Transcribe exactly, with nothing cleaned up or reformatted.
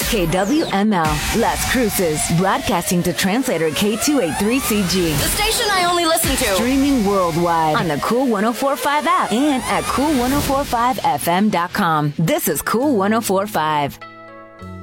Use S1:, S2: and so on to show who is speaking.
S1: K W M L, Las Cruces, broadcasting to translator K two eighty-three C G.
S2: The station I only listen to.
S1: Streaming worldwide on the Cool one oh four point five app and at cool ten forty-five f m dot com. This is Cool one oh four point five.